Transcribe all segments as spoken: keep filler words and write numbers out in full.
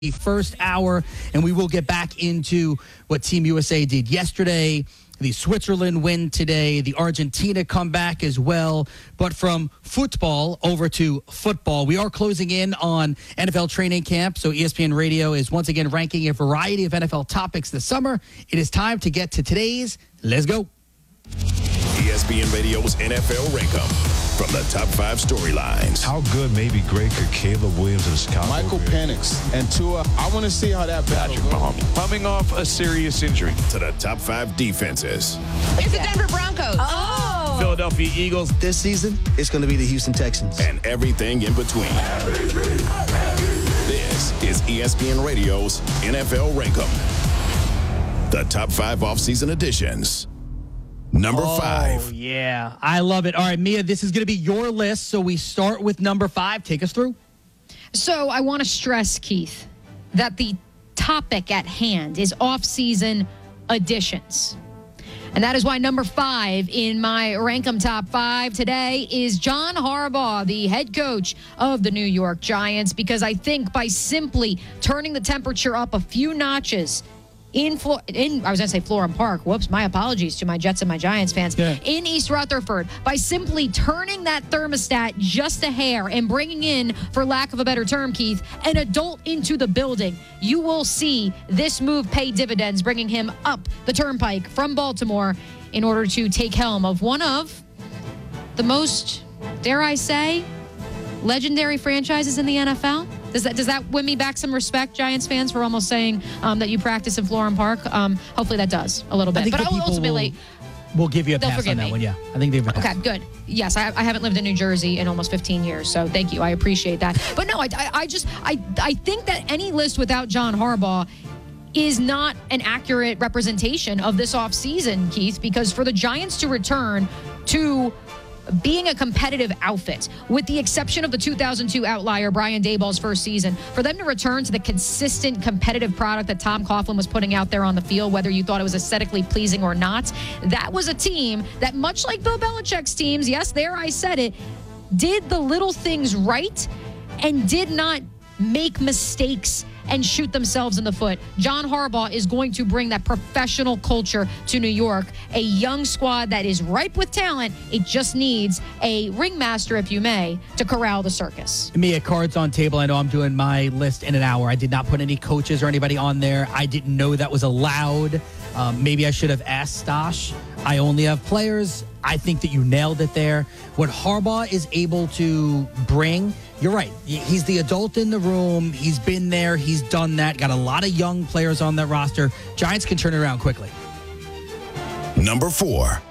the first hour, and we will get back into what Team U S A did yesterday, the Switzerland win today, the Argentina comeback as well. But from football over to football, we are closing in on N F L training camp. So E S P N Radio is once again ranking a variety of N F L topics this summer. It is time to get to today's. Let's go. E S P N Radio's N F L Rankum. From the top five storylines. How good, maybe great, could Caleb Williams and Chicago Michael be? Penix and Tua. I want to see how that battle goes. Coming off a serious injury. To the top five defenses. It's the Denver Broncos. Oh. Philadelphia Eagles. This season, it's going to be the Houston Texans. And everything in between. This is E S P N Radio's N F L Rankum. The top five offseason editions. Number oh, five. Yeah, I love it. All right, Mia, this is going to be your list. So we start with number five. Take us through. So I want to stress, Keith, that the topic at hand is off-season additions. And that is why number five in my Rankum Top five today is John Harbaugh, the head coach of the New York Giants, because I think by simply turning the temperature up a few notches In, Flo- in, I was going to say Florham Park. Whoops, my apologies to my Jets and my Giants fans. Yeah. In East Rutherford, by simply turning that thermostat just a hair and bringing in, for lack of a better term, Keith, an adult into the building, you will see this move pay dividends, bringing him up the turnpike from Baltimore in order to take helm of one of the most, dare I say, legendary franchises in the N F L. Does that does that win me back some respect, Giants fans, for almost saying um, that you practice in Florham Park? Um, hopefully that does a little bit. I think but the I will people ultimately will, will give you a they'll pass forgive on that me. one. Yeah, I think they've. Okay, good. Yes, I, I haven't lived in New Jersey in almost fifteen years, so thank you. I appreciate that. But no, I, I, I just I I think that any list without John Harbaugh is not an accurate representation of this offseason, Keith, because for the Giants to return to being a competitive outfit, with the exception of the two thousand two outlier, Brian Daboll's first season, for them to return to the consistent competitive product that Tom Coughlin was putting out there on the field, whether you thought it was aesthetically pleasing or not, that was a team that, much like Bill Belichick's teams, yes, there I said it, did the little things right and did not make mistakes and shoot themselves in the foot. John Harbaugh is going to bring that professional culture to New York, a young squad that is ripe with talent. It just needs a ringmaster, if you may, to corral the circus. Mia, cards on table. I know I'm doing my list in an hour. I did not put any coaches or anybody on there. I didn't know that was allowed. Um, maybe I should have asked Stosh. I only have players. I think that you nailed it there. What Harbaugh is able to bring, you're right. He's the adult in the room. He's been there. He's done that. Got a lot of young players on that roster. Giants can turn it around quickly. Number four.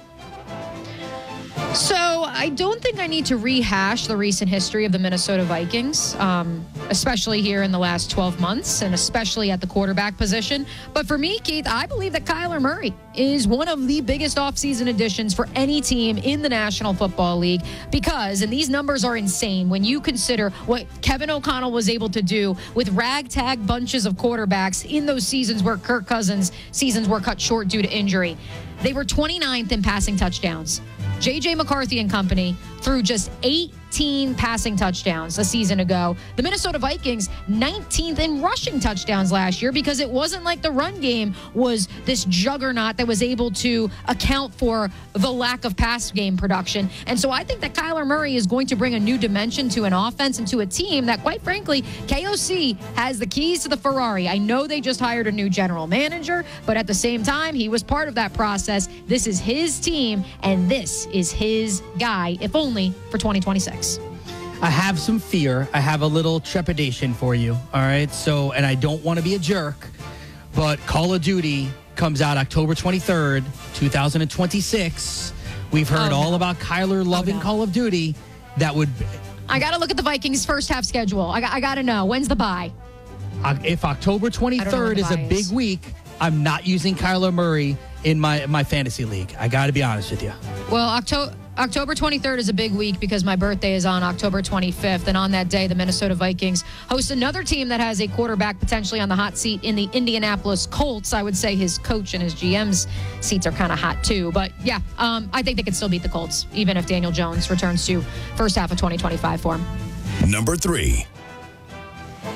So I don't think I need to rehash the recent history of the Minnesota Vikings, um, especially here in the last twelve months, and especially at the quarterback position. But for me, Keith, I believe that Kyler Murray is one of the biggest offseason additions for any team in the National Football League because, and these numbers are insane, when you consider what Kevin O'Connell was able to do with ragtag bunches of quarterbacks in those seasons where Kirk Cousins' seasons were cut short due to injury. They were twenty-ninth in passing touchdowns. J J McCarthy and company threw just eighteen passing touchdowns a season ago. The Minnesota Vikings, nineteenth in rushing touchdowns last year because it wasn't like the run game was this juggernaut that was able to account for the lack of pass game production. And so I think that Kyler Murray is going to bring a new dimension to an offense and to a team that, quite frankly, K O C has the keys to the Ferrari. I know they just hired a new general manager, but at the same time, he was part of that process. This is his team, and this is his guy, if only for twenty twenty-six. I have some fear. I have a little trepidation for you. All right. So, and I don't want to be a jerk, but Call of Duty comes out October twenty-third, twenty twenty-six. We've heard Oh, all no. about Kyler loving Oh, no. Call of Duty. That would, I got to look at the Vikings' first half schedule. I got, I got to know. When's the bye? uh, if October twenty-third the is a bye big is. week, I'm not using Kyler Murray in my, my fantasy league. I got to be honest with you. Well, October October twenty-third is a big week because my birthday is on October twenty-fifth. And on that day, the Minnesota Vikings host another team that has a quarterback potentially on the hot seat in the Indianapolis Colts. I would say his coach and his G M's seats are kind of hot too. But yeah, um, I think they could still beat the Colts, even if Daniel Jones returns to first half of twenty twenty-five for him. Number three.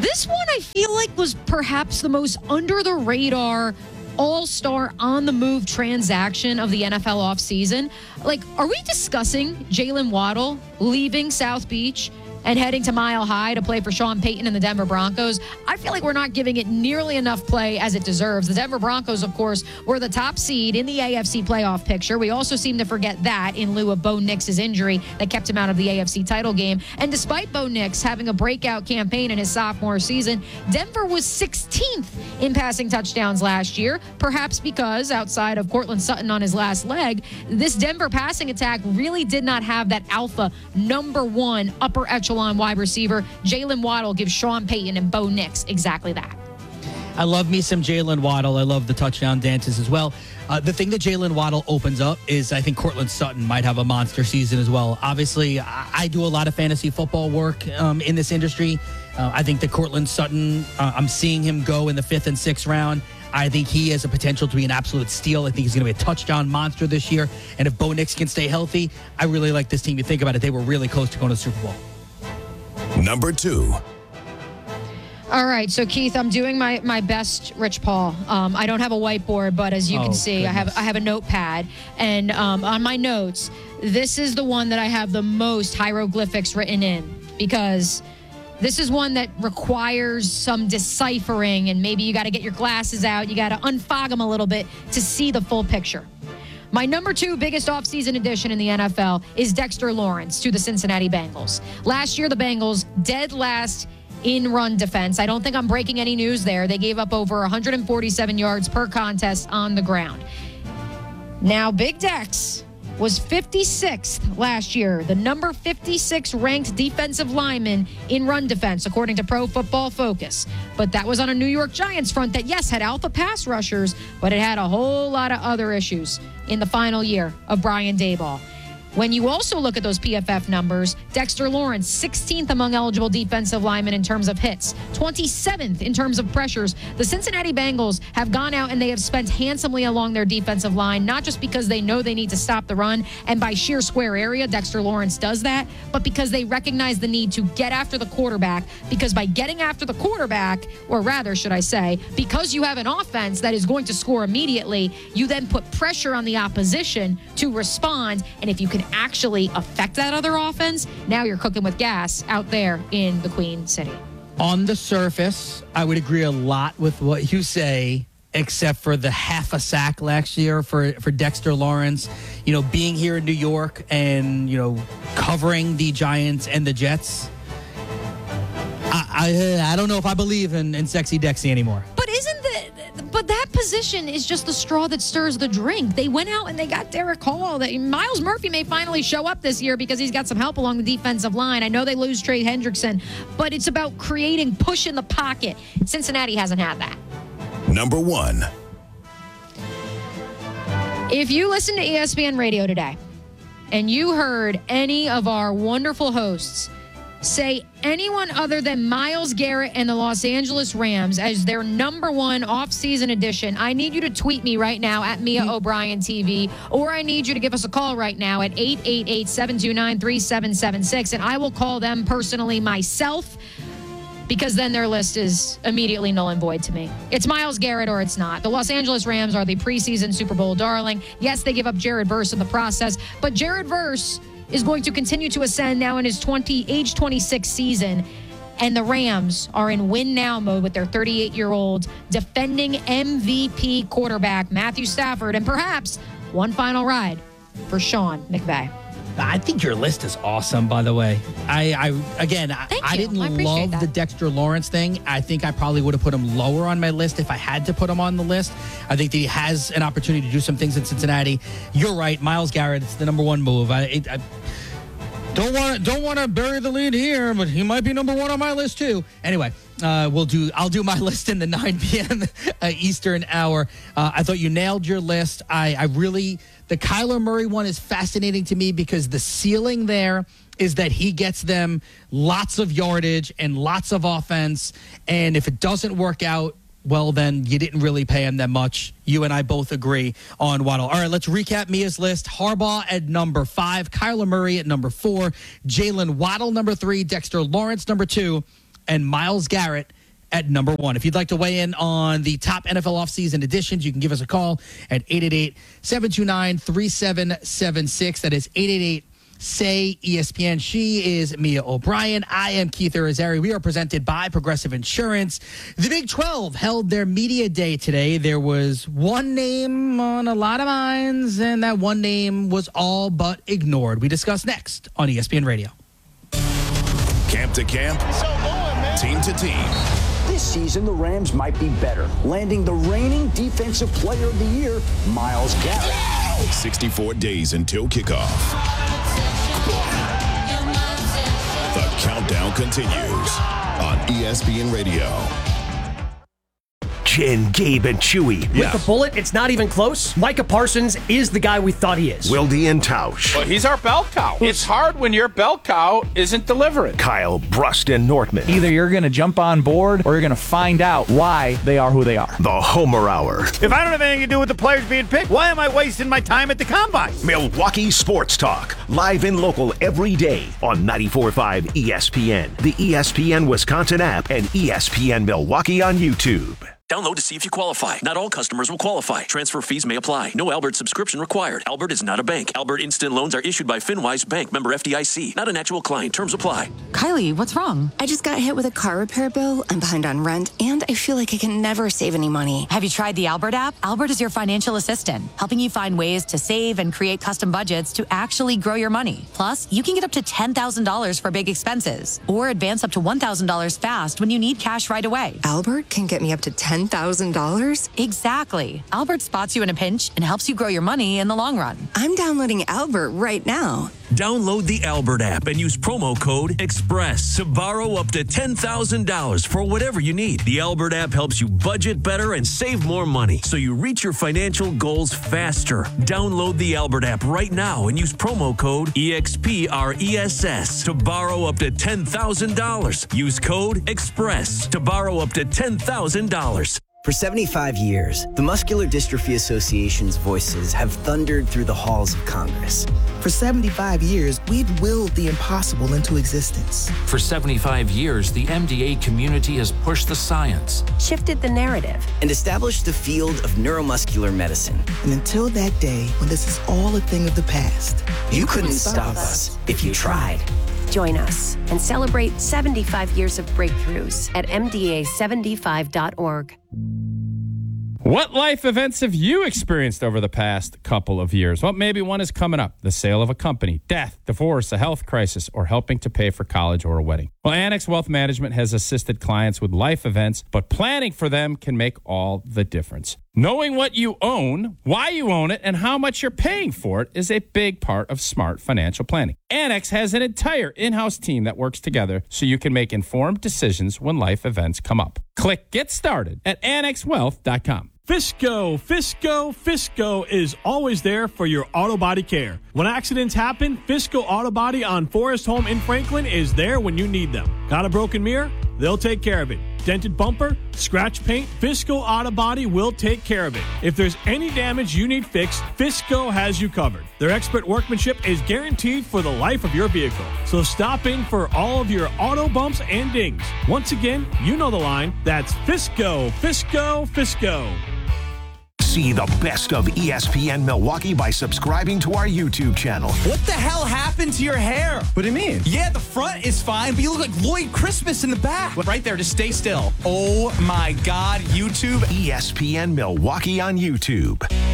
This one I feel like was perhaps the most under the radar all-star on-the-move transaction of the N F L offseason. Like, are we discussing Jalen Waddle leaving South Beach and heading to Mile High to play for Sean Payton and the Denver Broncos? I feel like we're not giving it nearly enough play as it deserves. The Denver Broncos, of course, were the top seed in the A F C playoff picture. We also seem to forget that in lieu of Bo Nix's injury that kept him out of the A F C title game. And despite Bo Nix having a breakout campaign in his sophomore season, Denver was sixteenth in passing touchdowns last year, perhaps because outside of Cortland Sutton on his last leg, this Denver passing attack really did not have that alpha number one upper echelon wide receiver. Jalen Waddle gives Sean Payton and Bo Nix exactly that. I love me some Jalen Waddle. I love the touchdown dances as well. Uh, the thing that Jalen Waddle opens up is I think Cortland Sutton might have a monster season as well. Obviously, I, I do a lot of fantasy football work um, in this industry. Uh, I think that Cortland Sutton, uh, I'm seeing him go in the fifth and sixth round. I think he has a potential to be an absolute steal. I think he's going to be a touchdown monster this year. And if Bo Nix can stay healthy, I really like this team. You think about it, they were really close to going to the Super Bowl. Number two. All right, so Keith, I'm doing my, my best, Rich Paul. Um, I don't have a whiteboard, but as you Oh, can see, I have goodness. I have a notepad, and um, on my notes, this is the one that I have the most hieroglyphics written in, because this is one that requires some deciphering, and maybe you got to get your glasses out, you got to unfog them a little bit to see the full picture. My number two biggest offseason addition in the N F L is Dexter Lawrence to the Cincinnati Bengals. Last year, the Bengals dead last in run defense. I don't think I'm breaking any news there. They gave up over one hundred forty-seven yards per contest on the ground. Now, Big Dex was fifty-sixth last year, the number fifty-six ranked defensive lineman in run defense, according to Pro Football Focus. But that was on a New York Giants front that, yes, had alpha pass rushers, but it had a whole lot of other issues in the final year of Brian Daboll. When you also look at those P F F numbers, Dexter Lawrence, sixteenth among eligible defensive linemen in terms of hits, twenty-seventh in terms of pressures. The Cincinnati Bengals have gone out and they have spent handsomely along their defensive line, not just because they know they need to stop the run, and by sheer square area, Dexter Lawrence does that, but because they recognize the need to get after the quarterback, because by getting after the quarterback, or rather, should I say, because you have an offense that is going to score immediately, you then put pressure on the opposition to respond, and if you can actually affect that other offense, now you're cooking with gas out there in the Queen City. On the surface, I would agree a lot with what you say, except for the half a sack last year for, for Dexter Lawrence. You know, being here in New York and, you know, covering the Giants and the Jets, I I, I don't know if I believe in, in Sexy Dexy anymore. But isn't the but that position is just the straw that stirs the drink. They went out and they got Derek Hall. That Miles Murphy may finally show up this year because he's got some help along the defensive line. I know they lose Trey Hendrickson, but it's about creating push in the pocket. Cincinnati hasn't had that. Number one. If you listen to E S P N Radio today and you heard any of our wonderful hosts say anyone other than Myles Garrett and the Los Angeles Rams as their number one offseason addition, I need you to tweet me right now at Mia O'Brien T V, or I need you to give us a call right now at eight eight eight, seven two nine, three seven seven six, and I will call them personally myself, because then their list is immediately null and void to me. It's Myles Garrett or it's not. The Los Angeles Rams are the preseason Super Bowl darling. Yes, they give up Jared Verse in the process, but Jared Verse is going to continue to ascend now in his twenty, age twenty-six season. And the Rams are in win now mode with their thirty-eight-year-old defending M V P quarterback, Matthew Stafford, and perhaps one final ride for Sean McVay. I think your list is awesome, by the way. I, I again, I, Thank I you. didn't I appreciate love that. the Dexter Lawrence thing. I think I probably would have put him lower on my list if I had to put him on the list. I think that he has an opportunity to do some things in Cincinnati. You're right, Myles Garrett. It's the number one move. I, it, I don't want to don't want to bury the lead here, but he might be number one on my list too. Anyway, uh, we'll do. I'll do my list in the nine p.m. uh, Eastern hour. Uh, I thought you nailed your list. I, I really. The Kyler Murray one is fascinating to me because the ceiling there is that he gets them lots of yardage and lots of offense. And if it doesn't work out, well, then you didn't really pay him that much. You and I both agree on Waddle. All right, let's recap Mia's list. Harbaugh at number five, Kyler Murray at number four, Jalen Waddle number three, Dexter Lawrence number two, and Myles Garrett at number one. If you'd like to weigh in on the top N F L offseason editions, you can give us a call at eight eight eight, seven two nine, three seven seven six. That is eight eight eight, S A Y, E S P N. She is Mia O'Brien. I am Keith Irizarry. We are presented by Progressive Insurance. The Big twelve held their media day today. There was one name on a lot of minds, and that one name was all but ignored. We discuss next on E S P N Radio. Camp to camp, team to team. This season, the Rams might be better, landing the reigning Defensive Player of the Year, Myles Garrett. sixty-four days until kickoff. The countdown continues on E S P N Radio. Jen, Gabe, and Chewy. With the bullet, it's not even close. Micah Parsons is the guy we thought he is. Wildy and Tausch. Well, he's our bell cow. It's hard when your bell cow isn't delivering. Kyle, Brust, and Nortman. Either you're going to jump on board or you're going to find out why they are who they are. The Homer Hour. If I don't have anything to do with the players being picked, why am I wasting my time at the Combine? Milwaukee Sports Talk. Live and local every day on ninety-four point five E S P N, the E S P N Wisconsin app, and E S P N Milwaukee on YouTube. Download to see if you qualify. Not all customers will qualify. Transfer fees may apply. No Albert subscription required. Albert is not a bank. Albert Instant Loans are issued by FinWise Bank, member F D I C. Not an actual client. Terms apply. Kylie, what's wrong? I just got hit with a car repair bill. I'm behind on rent, and I feel like I can never save any money. Have you tried the Albert app? Albert is your financial assistant, helping you find ways to save and create custom budgets to actually grow your money. Plus, you can get up to ten thousand dollars for big expenses, or advance up to one thousand dollars fast when you need cash right away. Albert can get me up to ten thousand dollars? Exactly. Albert spots you in a pinch and helps you grow your money in the long run. I'm downloading Albert right now. Download the Albert app and use promo code EXPRESS to borrow up to ten thousand dollars for whatever you need. The Albert app helps you budget better and save more money so you reach your financial goals faster. Download the Albert app right now and use promo code EXPRESS to borrow up to ten thousand dollars. Use code EXPRESS to borrow up to ten thousand dollars. For seventy-five years, the Muscular Dystrophy Association's voices have thundered through the halls of Congress. For seventy-five years, we've willed the impossible into existence. For seventy-five years, the M D A community has pushed the science, shifted the narrative, and established the field of neuromuscular medicine. And until that day, when this is all a thing of the past, you, you couldn't, couldn't stop us if you tried. Join us and celebrate seventy-five years of breakthroughs at M D A seventy-five dot org. What life events have you experienced over the past couple of years? Well, maybe one is coming up. The sale of a company, death, divorce, a health crisis, or helping to pay for college or a wedding. Well, Annex Wealth Management has assisted clients with life events, but planning for them can make all the difference. Knowing what you own, why you own it, and how much you're paying for it is a big part of smart financial planning. Annex has an entire in-house team that works together so you can make informed decisions when life events come up. Click Get Started at annex wealth dot com. Fisco, Fisco, Fisco is always there for your auto body care. When accidents happen, Fisco Auto Body on Forest Home in Franklin is there when you need them. Got a broken mirror? They'll take care of it. Dented bumper? Scratch paint? Fisco Auto Body will take care of it. If there's any damage you need fixed, Fisco has you covered. Their expert workmanship is guaranteed for the life of your vehicle. So stop in for all of your auto bumps and dings. Once again, you know the line. That's Fisco, Fisco, Fisco. See the best of E S P N Milwaukee by subscribing to our YouTube channel. What the hell happened to your hair? What do you mean? Yeah, the front is fine, but you look like Lloyd Christmas in the back. Right there, just stay still. Oh my God, YouTube. E S P N Milwaukee on YouTube.